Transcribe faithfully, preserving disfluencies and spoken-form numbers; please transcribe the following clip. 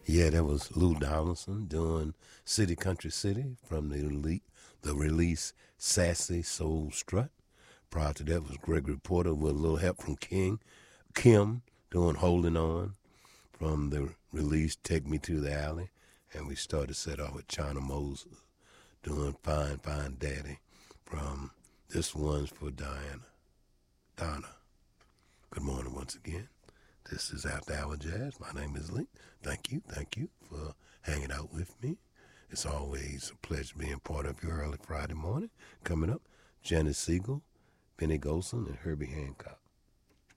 Yeah, that was Lou Donaldson doing City Country City from the elite, the release Sassy Soul Strut. Prior to that was Gregory Porter with a little help from King. Kim doing Holding On from the release Take Me to the Alley. And we started set off with China Moses doing Fine Fine Daddy from This One's for Diana. Donna. Good morning once again. This is After Hour Jazz. My name is Lee. Thank you, thank you for hanging out with me. It's always a pleasure being part of your early Friday morning. Coming up, Janet Siegel, Benny Golson, and Herbie Hancock.